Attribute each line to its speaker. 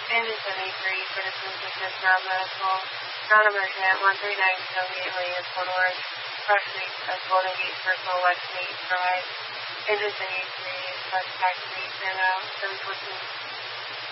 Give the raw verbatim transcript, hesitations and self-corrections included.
Speaker 1: Engine seventy-three, citizen sickness, non-medical, non-emergent, one three nine seventy-eight Williams, Fort Worth, Fresh Week of Golden Gate Circle, West Meat, Drive, Engine seventy-three, Fresh Taxi, Sano, seven fourteen.